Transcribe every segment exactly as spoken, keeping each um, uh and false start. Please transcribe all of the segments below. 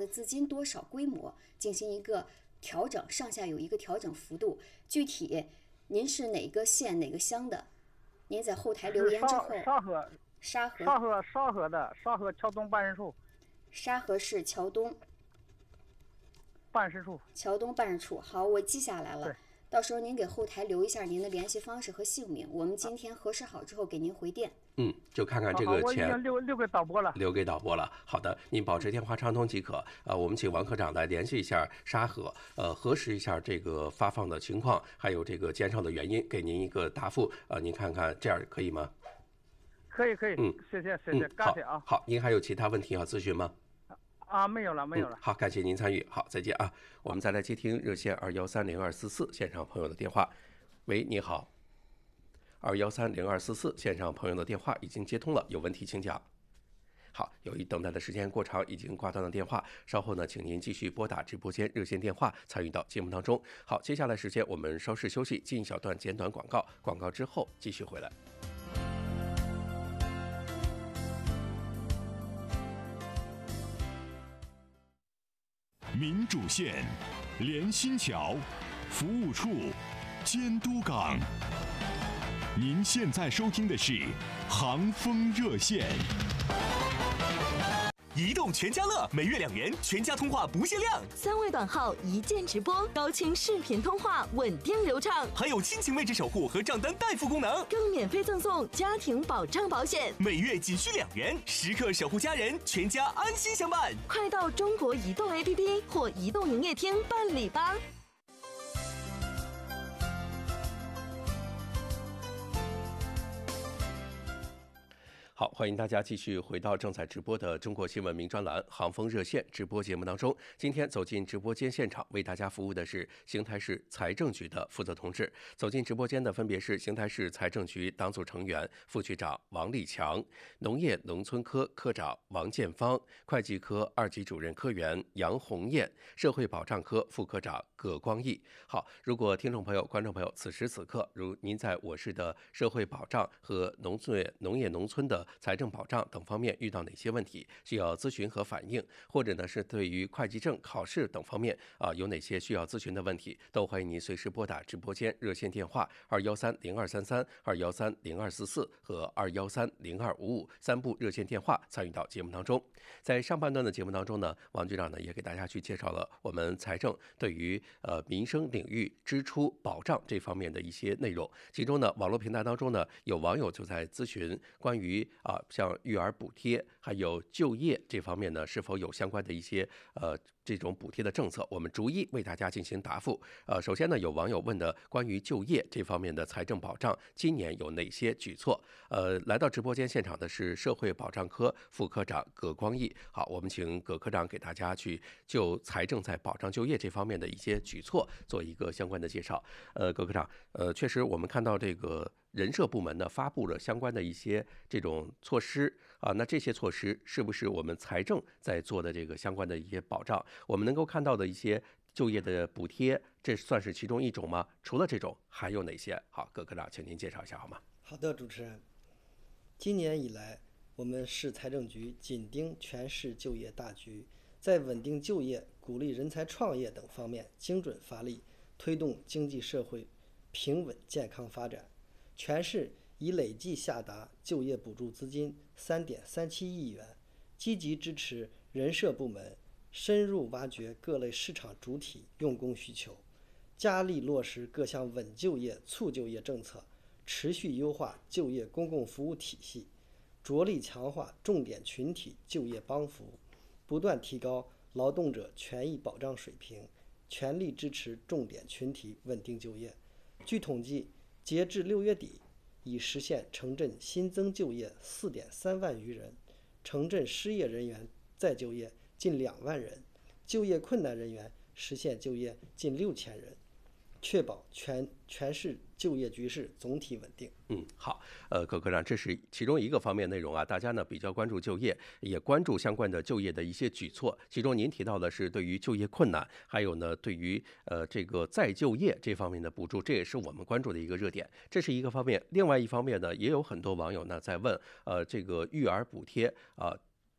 的资金多少规模进行一个调整，上下有一个调整幅度。具体您是哪个县哪个乡的？您在后台留言之后， 沙河， 沙河， 沙河，沙河的沙河桥东办事处， 沙河市桥东办事处， 桥东办事处。好，我记下来了。到时候您给后台留一下您的联系方式和姓名，我们今天核实好之后给您回电。 嗯，就看看这个钱， 我已经留留给导播了， 留给导播了。好的，您保持电话畅通即可。呃，我们请王科长来联系一下沙河，呃，核实一下这个发放的情况，还有这个减少的原因，给您一个答复。呃，您看看这样可以吗？ 可以，可以。嗯，谢谢，谢谢，感谢啊。 好，您还有其他问题要咨询吗？ 啊，没有了，没有了、 嗯。好，感谢您参与。好，再见啊。我们再来接听热线二幺三零二四四线上朋友的电话。喂，你好。二幺三零二四四线上朋友的电话已经接通了，有问题请讲。好，由于等待的时间过长，已经挂断了电话。稍后呢，请您继续拨打直播间热线电话参与到节目当中。好，接下来时间我们稍事休息，进一小段简短广告，广告之后继续回来。 民主线、联新桥、服务处、监督岗。您现在收听的是航风热线。 移动全家乐每月两元，全家通话不限量， 三位短号一键直播，高清视频通话稳定流畅， 还有亲情位置守护和账单代付功能， 更免费赠送家庭保障保险， 每月仅需两元，时刻守护家人，全家安心相伴。 快到中国移动 A P P 或移动营业厅办理吧。 好，欢迎大家继续回到正在直播的中国新闻名专栏《航风热线》直播节目当中。今天走进直播间现场为大家服务的是邢台市财政局的负责同志。走进直播间的分别是邢台市财政局党组成员、副局长王立强、农业农村科科长王建芳、会计科二级主任科员杨红艳、社会保障科副科长葛光义。好，如果听众朋友、观众朋友此时此刻，如您在我市的社会保障和农村农业农村的财政保障等方面遇到哪些问题需要咨询和反映，或者呢是对于会计证考试等方面啊有哪些需要咨询的问题，都欢迎您随时拨打直播间热线电话二幺三零二三三、二幺三零二四四和二幺三零二五五三部热线电话参与到节目当中。在上半段的节目当中呢，王局长呢也给大家去介绍了我们财政对于呃民生领域支出保障这方面的一些内容。其中呢，网络平台当中呢，有网友就在咨询关于啊像育儿补贴还有就业这方面呢，是否有相关的一些呃这种补贴的政策，我们逐一为大家进行答复。呃，首先呢，有网友问的关于就业这方面的财政保障，今年有哪些举措？呃，来到直播间现场的是社会保障科副科长葛光义。好，我们请葛科长给大家去就财政在保障就业这方面的一些举措做一个相关的介绍。呃，葛科长，呃，确实我们看到这个人社部门呢发布了相关的一些这种措施啊，那这些措施是不是我们财政在做的这个相关的一些保障？我们能够看到的一些就业的补贴，这算是其中一种吗？除了这种，还有哪些？好，葛科长，请您介绍一下好吗？ 好的，主持人。今年以来，我们市财政局紧盯全市就业大局，在稳定就业、鼓励人才创业等方面精准发力，推动经济社会平稳健康发展。全市已累计下达就业补助资金三点三七亿元，积极支持人社部门深入挖掘各类市场主体用工需求，加力落实各项稳就业、促就业政策，持续优化就业公共服务体系，着力强化重点群体就业帮扶，不断提高劳动者权益保障水平，全力支持重点群体稳定就业。据统计，截至六月底，已实现城镇新增就业四点三万余人，城镇失业人员再就业近两万人，就业困难人员实现就业近六千人，确保全全市就业局势总体稳定。 嗯，好，呃，葛科长，这是其中一个方面内容啊。大家呢比较关注就业，也关注相关的就业的一些举措。其中您提到的是对于就业困难，还有呢对于呃这个再就业这方面的补助，这也是我们关注的一个热点。这是一个方面。另外一方面呢，也有很多网友呢在问，呃，这个育儿补贴啊。呃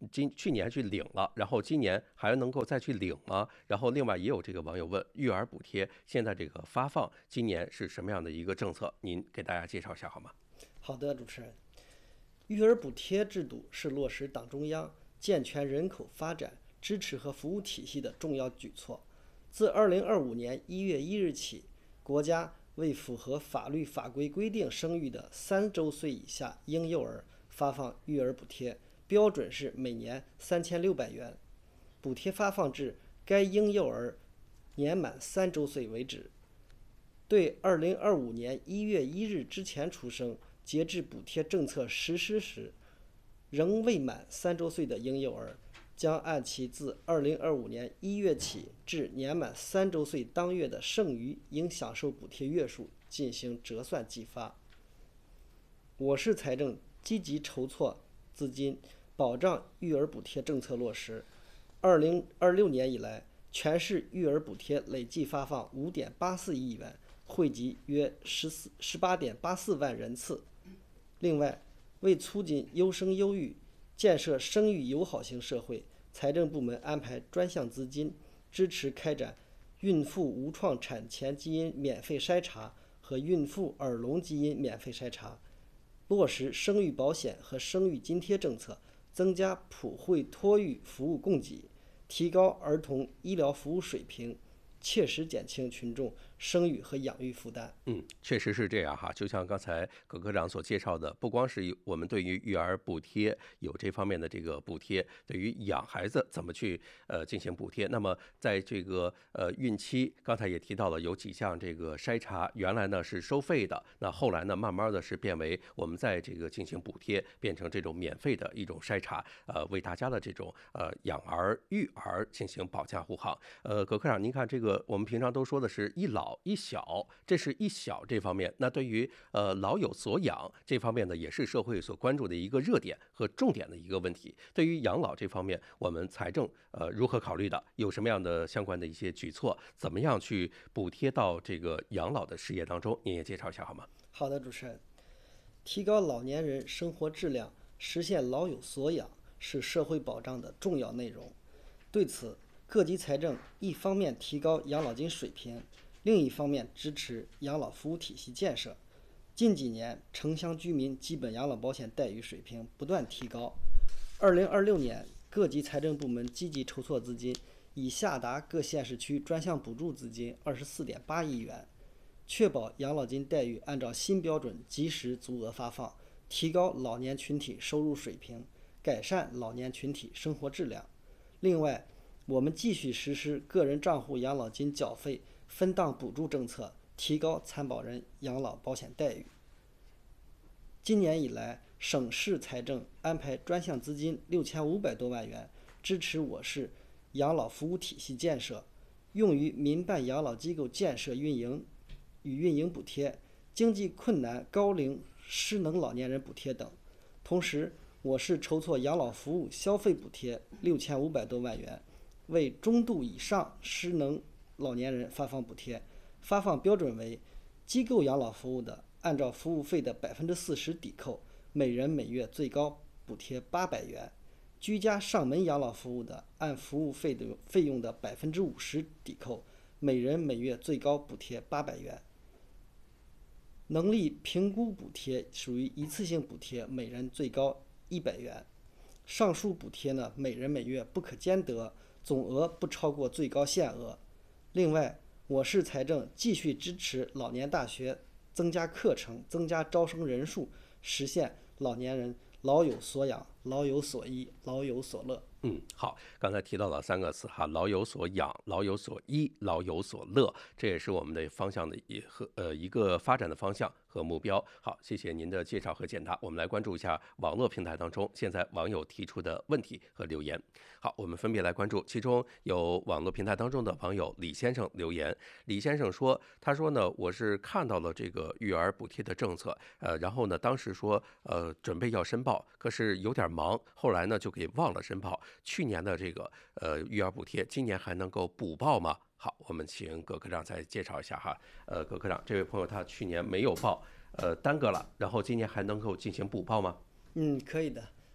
今去年去领了，然后今年还能够再去领吗？然后另外也有这个网友问，育儿补贴现在这个发放今年是什么样的一个政策？您给大家介绍一下好吗？ 好的，主持人。育儿补贴制度是落实党中央健全人口发展支持和服务体系的重要举措。自二零二五年一月一日起，国家为符合法律法规规定生育的三周岁以下婴幼儿发放育儿补贴，标准是每年三千六百元，补贴发放至该婴幼儿年满三周岁为止。对二零二五年一月一日之前出生，截至补贴政策实施时仍未满三周岁的婴幼儿，将按其自二零二五年一月起至年满三周岁当月的剩余应享受补贴月数进行折算计发。我市财政积极筹措资金，保障育儿补贴政策落实。二零二六年以来，全市育儿补贴累计发放五点八四亿元，惠及约十四十八点八四万人次。另外，为促进优生优育，建设生育友好型社会，财政部门安排专项资金，支持开展孕妇无创产前基因免费筛查和孕妇耳聋基因免费筛查，落实生育保险和生育津贴政策，增加普惠托育服务供给，提高儿童医疗服务水平，切实减轻群众生育和养育负担。 嗯，确实是这样哈。就像刚才葛科长所介绍的，不光是我们对于育儿补贴有这方面的这个补贴，对于养孩子怎么去呃进行补贴。那么在这个呃孕期，刚才也提到了有几项这个筛查，原来呢是收费的，那后来呢慢慢的是变为我们在这个进行补贴，变成这种免费的一种筛查，呃为大家的这种呃养儿育儿进行保驾护航。呃，葛科长，您看这个我们平常都说的是一老一小，这是一小这方面。那对于呃老有所养这方面呢，也是社会所关注的一个热点和重点的一个问题。对于养老这方面，我们财政呃如何考虑的？有什么样的相关的一些举措？怎么样去补贴到这个养老的事业当中？您也介绍一下好吗？ 好的，主持人。提高老年人生活质量，实现老有所养，是社会保障的重要内容。对此，各级财政一方面提高养老金水平，另一方面支持养老服务体系建设。近几年，城乡居民基本养老保险待遇水平不断提高。二零二六年，各级财政部门积极筹措资金，已下达各县市区专项补助资金二十四点八亿元，确保养老金待遇按照新标准及时足额发放，提高老年群体收入水平，改善老年群体生活质量。另外，我们继续实施个人账户养老金缴费分档补助政策，提高参保人养老保险待遇。今年以来，省市财政安排专项资金六千五百多万元，支持我市养老服务体系建设，用于民办养老机构建设运营与运营补贴、经济困难高龄失能老年人补贴等。同时，我市筹措养老服务消费补贴六千五百多万元，为中度以上失能老年人发放补贴，发放标准为机构养老服务的，按照服务费的百分之四十抵扣，每人每月最高补贴八百元；居家上门养老服务的，按服务费的费用的百分之五十抵扣，每人每月最高补贴八百元。能力评估补贴属于一次性补贴，每人最高一百元。上述补贴呢，每人每月不可兼得，总额不超过最高限额。另外，我市财政继续支持老年大学增加课程、增加招生人数，实现老年人老有所养、老有所依、老有所乐。 嗯，好，刚才提到了三个词哈，老有所养、老有所依、老有所乐，这也是我们的方向的一和呃一个发展的方向和目标。好，谢谢您的介绍和解答。我们来关注一下网络平台当中现在网友提出的问题和留言。好，我们分别来关注，其中有网络平台当中的网友李先生留言。李先生说，他说呢，我是看到了这个育儿补贴的政策，呃，然后呢，当时说呃准备要申报，可是有点忙，后来呢就给忘了申报。去年的这个呃育儿补贴，今年还能够补报吗？好，我们请葛科长再介绍一下哈。呃，葛科长，这位朋友他去年没有报，呃，耽搁了，然后今年还能够进行补报吗？ 嗯，可以的。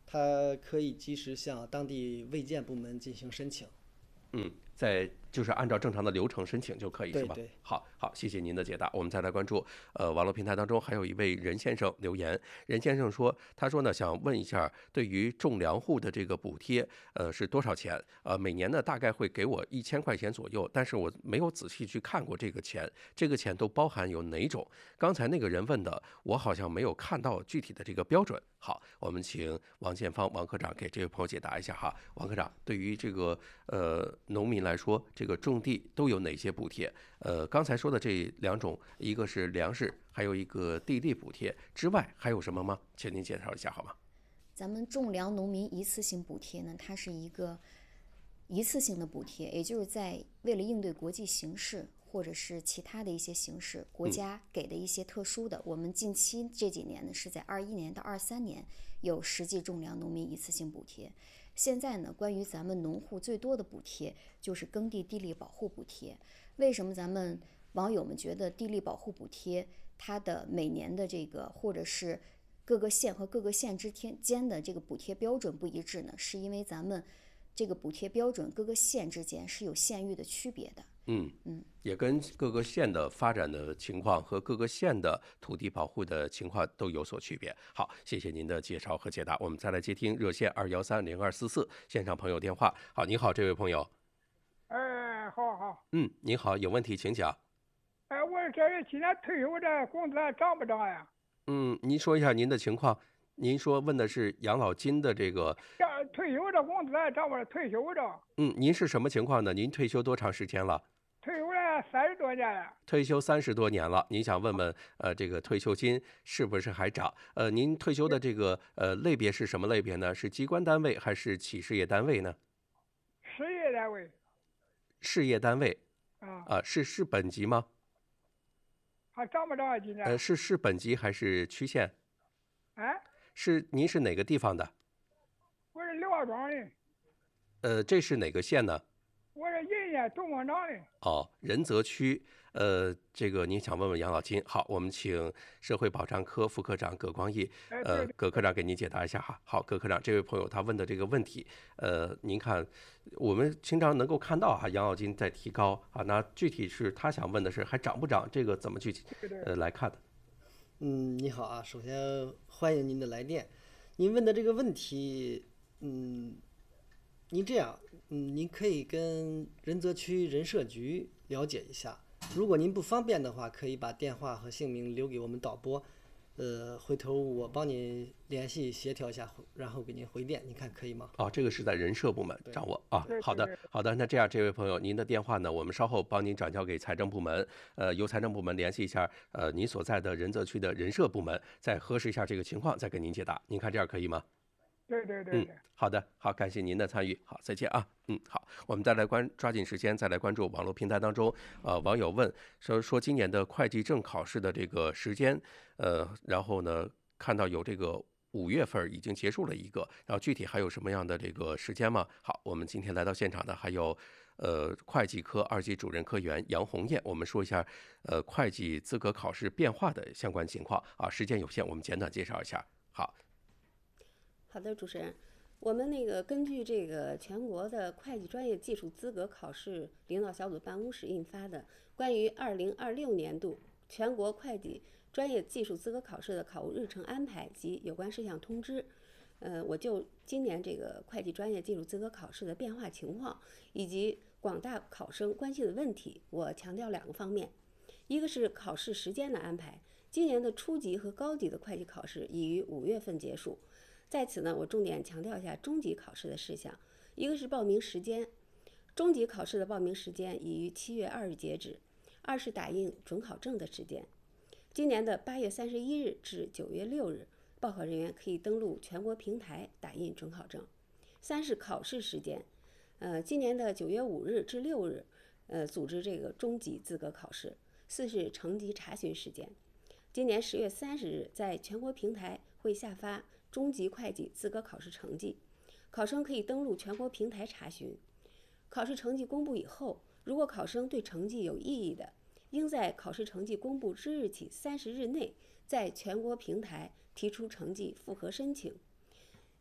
他可以及时向当地卫健部门进行申请。 嗯，在就是按照正常的流程申请就可以，是吧？ 对对。 好，好，谢谢您的解答。我们再来关注，呃，网络平台当中还有一位任先生留言，任先生说，他说呢，想问一下，对于种粮户的这个补贴，呃，是多少钱？呃，每年呢大概会给我一千块钱左右，但是我没有仔细去看过这个钱，这个钱都包含有哪种？刚才那个人问的，我好像没有看到具体的这个标准。好，我们请王建芳王科长给这位朋友解答一下哈。王科长，对于这个呃农民来说，这个种地都有哪些补贴？呃，刚才说的这两种，一个是粮食，还有一个地利补贴之外，还有什么吗？请您介绍一下好吗？ 咱们种粮农民一次性补贴呢，它是一个一次性的补贴，也就是在为了应对国际形势或者是其他的一些形势，国家给的一些特殊的，嗯、我们近期这几年呢是在二一年到二三年有实际种粮农民一次性补贴。现在呢，关于咱们农户最多的补贴就是耕地地利保护补贴。为什么咱们网友们觉得地利保护补贴它的每年的这个或者是各个县和各个县之间的这个补贴标准不一致呢？是因为咱们这个补贴标准各个县之间是有县域的区别的。 嗯嗯，也跟各个县的发展的情况和各个县的土地保护的情况都有所区别。好，谢谢您的介绍和解答。我们再来接听热线二幺三零二四四线上朋友电话。好，你好，这位朋友。 哎，好好。 嗯，您好，有问题请讲。 哎，我这人今年退休的工资还涨不涨呀？ 嗯，您说一下您的情况。您说问的是养老金的这个， 退休的工资还涨不涨？退休的。 嗯，您是什么情况呢？您退休多长时间了？ 退休了三十多年了。 退休三十多年了，您想问问，呃，这个退休金是不是还涨？呃，您退休的这个呃类别是什么类别呢？是机关单位还是企事业单位呢？ 事业单位。 事业单位。 啊。 啊、呃，是是本级吗？ 还涨不涨啊？今年？ 呃，是是本级还是区县？ 哎。 是您是哪个地方的？ 我是刘家庄的。 呃，这是哪个县呢？ 我是人县东广场的。 哦，仁泽区。呃，这个您想问问养老金，好，我们请社会保障科副科长葛光义，呃，葛科长给您解答一下哈。好，葛科长，这位朋友他问的这个问题，呃，您看，我们经常能够看到哈，养老金在提高啊，那具体是他想问的是还涨不涨，这个怎么去呃来看的？ 嗯，你好啊，首先欢迎您的来电。您问的这个问题，嗯，您这样，嗯，您可以跟仁泽区人社局了解一下。如果您不方便的话，可以把电话和姓名留给我们导播，呃，回头我帮您联系协调一下，然后给您回电，您看可以吗？ 哦，这个是在人社部门掌握啊。好的，好的。那这样，这位朋友，您的电话呢，我们稍后帮您转交给财政部门，呃，由财政部门联系一下，呃，您所在的仁泽区的人社部门，再核实一下这个情况，再给您解答。您看这样可以吗？ 对对对。 嗯，好的，好，感谢您的参与，好，再见啊。嗯，好，我们再来关抓紧时间，再来关注网络平台当中，呃，网友问说说今年的会计证考试的这个时间，呃，然后呢，看到有这个五月份已经结束了一个，然后具体还有什么样的这个时间吗？好，我们今天来到现场的还有，呃，会计科二级主任科员杨红艳，我们说一下，呃，会计资格考试变化的相关情况啊，时间有限，我们简短介绍一下。好。 好的，主持人，我们那个根据这个全国的会计专业技术资格考试领导小组办公室印发的关于二零二六年度全国会计专业技术资格考试的考务日程安排及有关事项通知，呃，我就今年这个会计专业技术资格考试的变化情况以及广大考生关心的问题，我强调两个方面，一个是考试时间的安排，今年的初级和高级的会计考试已于五月份结束。在此呢，我重点强调一下中级考试的事项。一个是报名时间，中级考试的报名时间已于七月二日截止。二是打印准考证的时间，今年的八月三十一日至九月六日，报考人员可以登录全国平台打印准考证。三是考试时间，呃，今年的九月五日至六日，呃，组织这个中级资格考试。四是成绩查询时间，今年十月三十日在全国平台会下发中级会计资格考试成绩，考生可以登录全国平台查询。考试成绩公布以后，如果考生对成绩有异议的，应在考试成绩公布之日起三十日内，在全国平台提出成绩复核申请。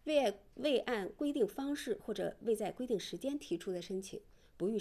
未未按规定方式或者未在规定时间提出的申请。